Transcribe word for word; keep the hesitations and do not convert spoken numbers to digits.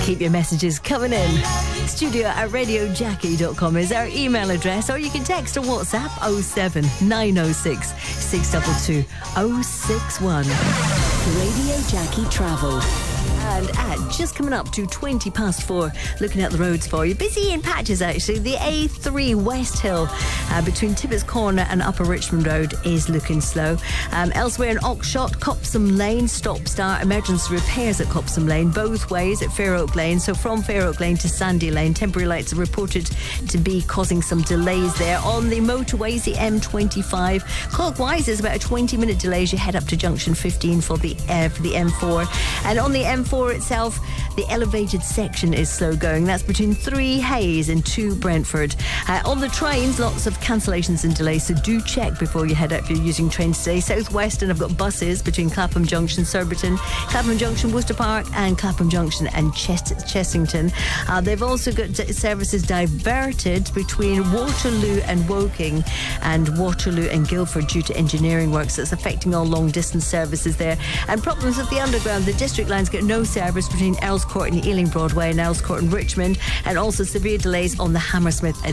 Keep your messages coming in. Studio at radio jackie dot com is our email address, or you can text or WhatsApp oh seven nine oh six six two two oh six one. Radio Jackie Travel. And at just coming up to twenty past four, looking at the roads for you. Busy in patches, actually. The A three West Hill uh, between Tippett's Corner and Upper Richmond Road is looking slow. Um, elsewhere in Oxshott, Copsam Lane, stop-start emergency repairs at Copsam Lane, both ways at Fair Oak Lane. So from Fair Oak Lane to Sandy Lane, temporary lights are reported to be causing some delays there. On the motorways, the M twenty-five, clockwise, there's about a twenty minute delay as you head up to junction fifteen for the, uh, for the M four. And on the M four itself, the elevated section is slow going. That's between three Hayes and two Brentford. Uh, on the trains, lots of cancellations and delays, so do check before you head out if you're using trains today. South Western have got buses between Clapham Junction, Surbiton, Clapham Junction, Worcester Park, and Clapham Junction and Chest- Chessington. Uh, they've also got d- services diverted between Waterloo and Woking and Waterloo and Guildford due to engineering works that's affecting all long distance services there. And problems with the underground, the district lines get no service between Earls Court and Ealing Broadway and Earls Court and Richmond, and also severe delays on the Hammersmith